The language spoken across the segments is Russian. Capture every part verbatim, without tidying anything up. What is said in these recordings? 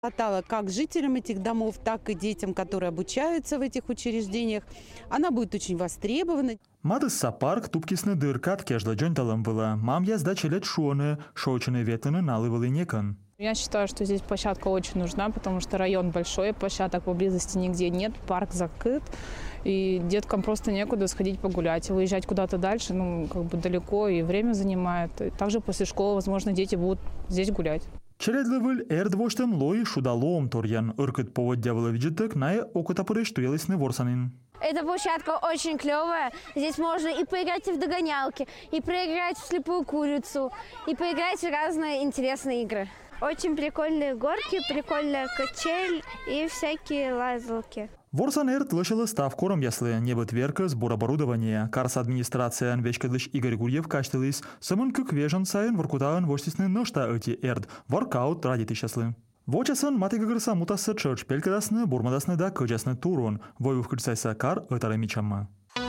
Хватало как жителям этих домов, так и детям, которые обучаются в этих учреждениях. Она будет очень востребована. Мадысса парк тупкисны дыркат кежда дженталам была. Мам я сдача лет шоны, шоучены ветланы налывали некон. Я считаю, что здесь площадка очень нужна, потому что район большой, площадок поблизости нигде нет, парк закрыт, и деткам просто некуда сходить погулять. Выезжать куда-то дальше, ну, как бы далеко, и время занимает. И также после школы, возможно, дети будут здесь гулять. Чередлывыль эрдвоштем лой шудалом торьян, ыркет повод дьявола виджетек, на окотапырыш туелисны ворсанин. Эта площадка очень клевая. Здесь можно и поиграть в догонялки, и поиграть в слепую курицу, и поиграть в разные интересные игры. Очень прикольные горки, прикольная качель и всякие лазалки. Ворсан эрт лышылы став кором яслы, небыт верка, сбор оборудования. Карс администрация анвечкадлыш Игорь Гурьев каштылыс, самын күк вежен сайын воркутаын воштисны нышта эти эрт, воркаут радиты счаслы. Вочасын матыгагырса мутасы чырч пелькадасны, бурмадасны да кыжасны турун, войву вкрцайса кар этары мичамма.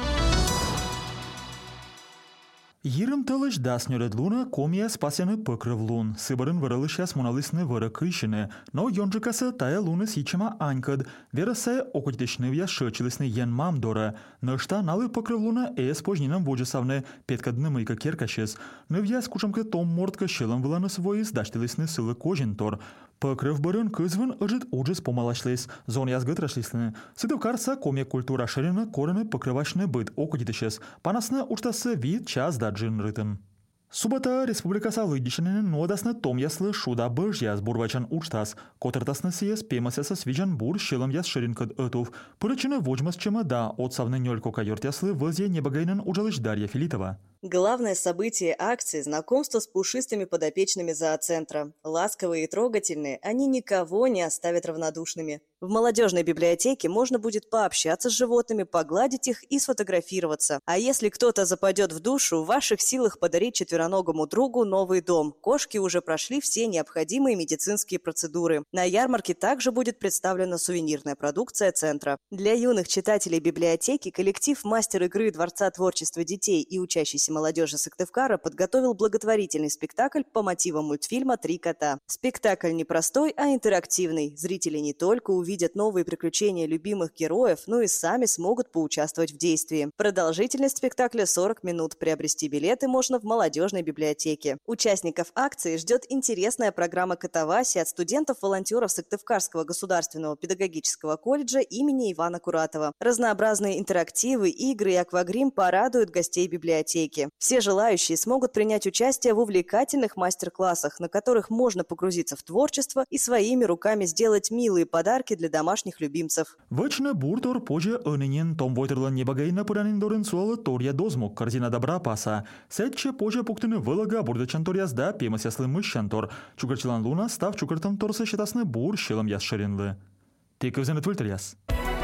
Йырым тылыш даснёред луна комия спасяны пыкрыв лун. Сыбырын вырылышяс муналысны выры кыйшыны. Но йонжикасы тая луны сичима анькад. Верасая окутишны вя шычылысны ян мамдора. Нышта налы пыкрыв луна эс пожнином воджасавны петкадны мыйка керкашес. Нывья скучамка том мортка шылым выланы свойыс даштылысны сылы кожинтор. Пыкрыв бырын кызвын ыжыт уджыс помалашлыс. Зон язгыт рашлысны. Сыдыв карса комия культура шырыны корыны пыкрывашны быт окутитышес. Панасны уштасы вид час да джин рытын. Субата республикаса лыдишынын нодасны том яслы шуда быж яс бурвачан учтас. Котыртасны сиес пемасяса свижан бур шылым яс шыринкад ытув. Пырычыны вожмас чыма да отсавны нёлько кайорт яслы вăзе небагайнын ужалыш Дарья Филитова. Главное событие акции – знакомство с пушистыми подопечными зооцентра. Ласковые и трогательные, они никого не оставят равнодушными. В молодежной библиотеке можно будет пообщаться с животными, погладить их и сфотографироваться. А если кто-то западет в душу, в ваших силах подарить четвероногому другу новый дом. Кошки уже прошли все необходимые медицинские процедуры. На ярмарке также будет представлена сувенирная продукция центра. Для юных читателей библиотеки коллектив «Мастер игры Дворца творчества детей» и учащейся молодежи Сыктывкара подготовил благотворительный спектакль по мотивам мультфильма «Три кота». Спектакль не простой, а интерактивный. Зрители не только увидят новые приключения любимых героев, но и сами смогут поучаствовать в действии. Продолжительность спектакля сорок минут. Приобрести билеты можно в молодежной библиотеке. Участников акции ждет интересная программа «Катаваси» от студентов-волонтеров Сыктывкарского государственного педагогического колледжа имени Ивана Куратова. Разнообразные интерактивы, игры и аквагрим порадуют гостей библиотеки. Все желающие смогут принять участие в увлекательных мастер-классах, на которых можно погрузиться в творчество и своими руками сделать милые подарки для домашних любимцев. Вычны буртор позже öninen том войтерла небагайна пыранин суалы торья дозмук корзина добра паса. Сетче позже пуктыны вылага бурдачан торьязда пемас яслы мыщантор. Чукарчылан луна став чукартым торсы щитасны бур щелым яс шыринлы. Текевзены твильтеряс.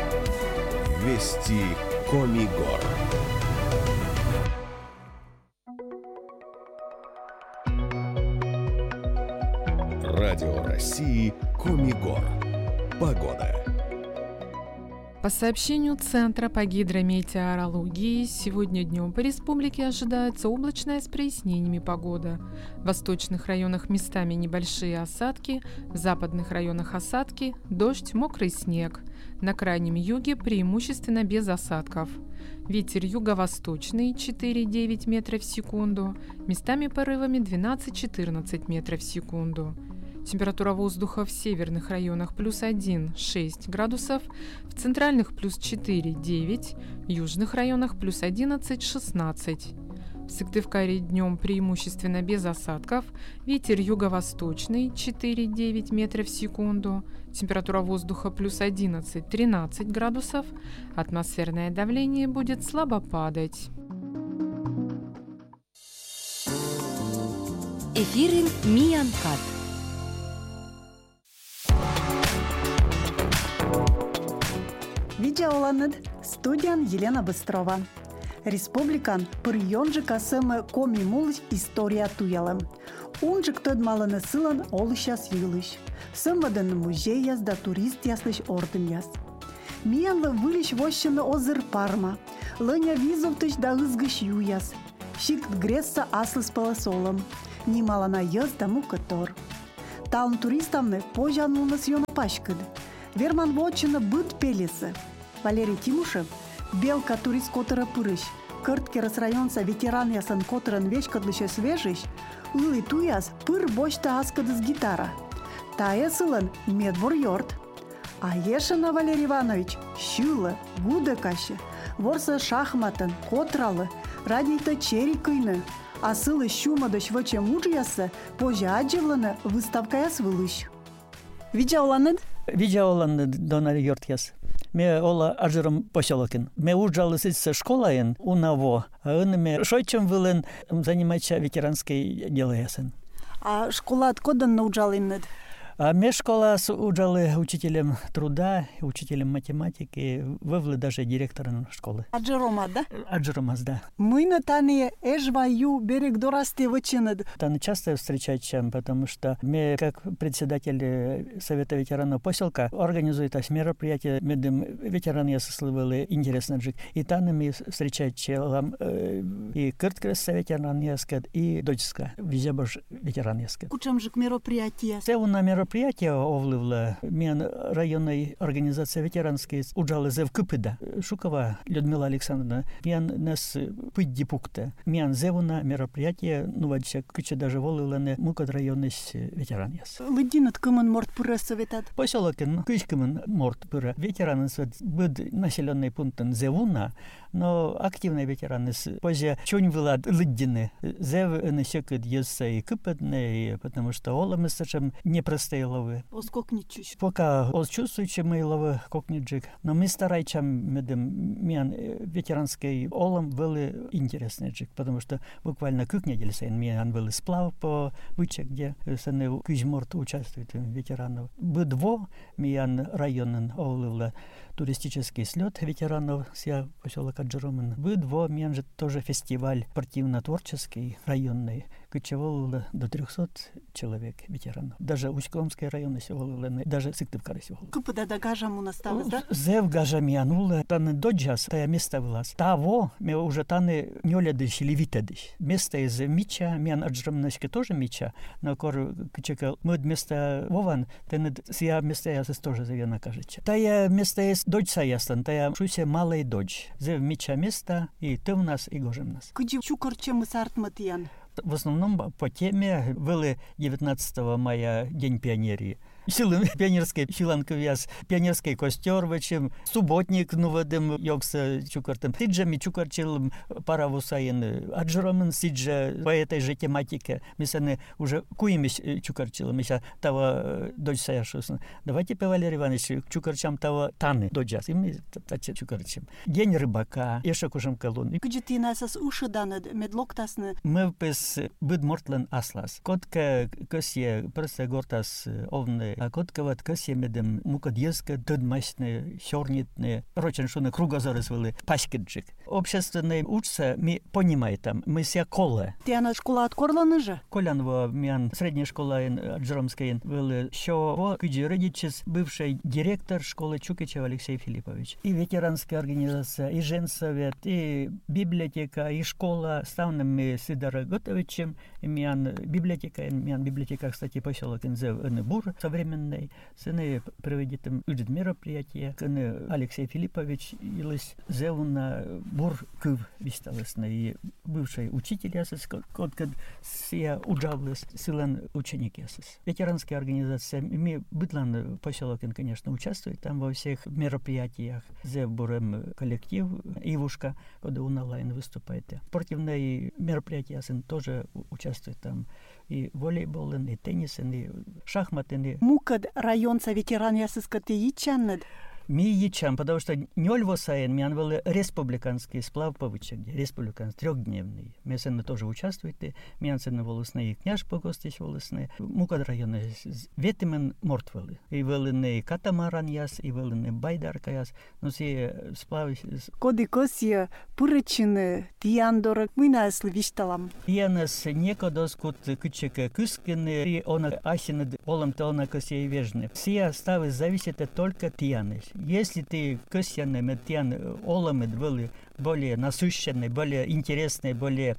Вести Комигор. Радио России Комигор. Погода. По сообщению Центра по гидрометеорологии, сегодня днем по республике ожидается облачная с прояснениями погода. В восточных районах местами небольшие осадки, в западных районах осадки, дождь, мокрый снег. На крайнем юге преимущественно без осадков. Ветер юго-восточный четыре-девять метров в секунду, местами порывами двенадцать-четырнадцать метров в секунду. Температура воздуха в северных районах плюс один-шесть градусов, в центральных плюс четыре-девять, в южных районах плюс одиннадцать-шестнадцать. В Сыктывкаре днем преимущественно без осадков, ветер юго-восточный четыре-девять метров в секунду, температура воздуха плюс одиннадцать-тринадцать градусов, атмосферное давление будет слабо падать. Эфирин Миянкат. Видеоланет студиян Елена Быстрова. Республикан пырьонжы касымы коми мулыш история туялым. Унжык тод малыны сылан олышас йылыш. Сымвадын музей яз да турист яслыш ордын яз. Миянлы вылиш вощыны озыр парма. Лыня визовтыш да ызгыш юяз. Шикт гресса аслыс паласолым. Нималана яз да мукытор. Талн туристамны пожанлы съёна пашкыд. Верман вочина быт пелесы. Валерий Тимушев, белка турист котора пырыш. Кырткерас районса ветеран ясан которан вечкадлыше свежищ, ылы туяс пыр бочта аскадыз гитара. Тая сылын медвор йорт. А ешина Валерий Иванович щулы, гуда каще, ворса шахматын, котралы, радита чери кыйны. А сылы щумадыш выче мужьясы позже аджевланы выставкаяс вылыш. Видя оланыд? Видя оланыд донар йорт яс. Ме ола ажырым поселокин. Ме уджалы сыдся школаен у наво, а ме шойчем вылын заниматься ветеранской дело ясын. А школа откуда научалыннед? А ме школа с уджалы учителем труда, учителем математики, вывлы даже директором школы. Аджирома, да? Аджиромас, да. Мы на тане эжваю берег дорасти вычинед. Там часто встречать чем, потому что мы, как председатель Совета ветеранов поселка, организует мероприятия, медым ветераны ясослывали интересно жить. И там мы встречать челам и кырткресса ветеран яскет, и дочска, везде бож ветеран яскет. Кучам же мероприятия? Це на мероприятие овливла мен районной организации ветеранской уджалы зев Кыпыда. Шукова Людмила Александровна, мен нас пыдди пукта. Мен зевуна мероприятие, ну вадча кыча даже волила не мукад районный ветеран яс. Лыдинат кымын морт пыра советат? Поселокин кыч кымын морт пыра. Ветераны быд населенный пунктен зевуна, но активные ветераны позже чунь вылад лыддины. Зев несекет езса и Кыпыдне, потому что олам сачем непростые ловы. Оскокничусь. Пока он чувствует, что мы ловы кокниджик, но мы стараемся медем мен ветеранской олам были интересный джик, потому что буквально как неделю сейн мен был сплав по выче, где саны кузьморт участвует ветеранов. Быдво мен районен олывла туристический слет ветеранов с поселка Аджироман. Быдво мен же тоже фестиваль спортивно-творческий районный, кучевал до трехсот человек ветеранов. Даже Усть-Коломский район сегодня, даже Сыктывкар сегодня. Купа да гажам у нас стало, да? Зев гажам янула, таны доджас, тая место влас. Того, мы уже таны нёлядыш или витадыш. Место из меча, мен Аджиромночки тоже меча, но кор кучека мод место вован, таны сия место я тоже завена кажется. Тая место из доджса ястан, тая шуся малый додж. Зев меча место, и ты у нас, и гожем нас. Куди чукор чем с артматиян? В основном по теме были девятнадцатого мая День пионерии. Силы пионерской филанковяз, пионерский костер, вачем субботник, ну, водым, йокса чукартом. Сиджами чукарчилом паравусаен, аджиромен сиджа по этой же тематике. Мы саны уже куемись чукарчилом, мы ся того дочь саяшусан. Давайте, Валерий Иванович, чукарчам того таны доджас, и мы таче чукарчим. День рыбака, еще кушам колон. Куди ты нас с уши данед, медлоктасны? Мы пес быд мортлен аслас. Котка косье, просто гортас овны. А котка вот косье медем мукадьеска, дыдмасные, чернитные, рочен шуны кругозоры свели, паскиджик. Общественные учатся, мы понимаем там, мы ся колы. Ты она школа откорланы же? Колянова, мен средняя школа Аджиромская, был шо, куди родичес, бывший директор школы Чукичев Алексей Филиппович. И ветеранская организация, и женсовет, и библиотека, и школа, ставным мы Сидора Готовичем, и мен библиотека, и мен библиотека, кстати, поселок Инзев Энебур, современный, сыны проведет им уйдет мероприятие, кыны Алексей Филиппович, илась зевуна бур кыв висталась, и бывший учитель ясыс, код код сия уджавлес, силан ученик ясыс. Ветеранская организация, ми бытлан поселок, конечно, участвует там во всех мероприятиях, зев бурем коллектив, Ивушка, когда уналайн выступает. Спортивные мероприятия сын тоже участвует там. И волейбол, и теннис, и шахматы. Мукад районца ветеран ясыскаты ичаннед? Ми ячам, потому что нёльвосаен, мян был республиканский сплав по вычегде, республиканский, трехдневный. Мясен тоже участвует, мян сен волосные, княж погостись волосные. Мукад района ветимен мортвелы. И велыны катамаран яс, и велыны байдарка яс, но все сплавы... Коды косья, пырычины, тияндоры, мына слывишталам. Янас некодоскут кычека кыскины, и она асины олам-то она косья и вежны. Все ставы зависят только тияны. Если ты косьяны, метьян, оламы были более насыщенные, более интересные, более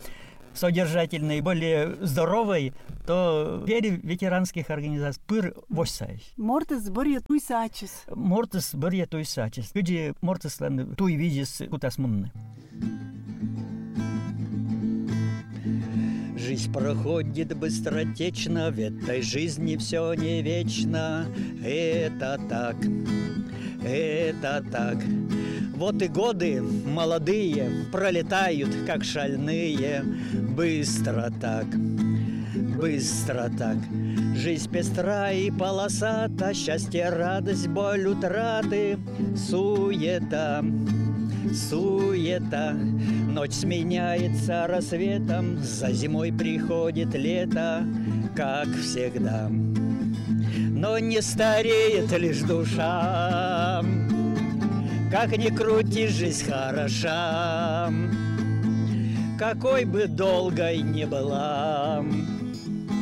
содержательной, более здоровой, то вери ветеранских организаций пыр восьсай. Мортес бырья туйсачис. Мортес бырья туйсачис. Люди мортеслан туй видис кутасмунны. Жизнь проходит быстротечно, в этой жизни все не вечно. Это так, это так. Вот и годы молодые пролетают, как шальные. Быстро так, быстро так. Жизнь пестра и полосата, счастье, радость, боль, утраты, суета, суета. Ночь сменяется рассветом, за зимой приходит лето, как всегда. Но не стареет лишь душа, как ни крути, жизнь хороша, какой бы долгой ни была.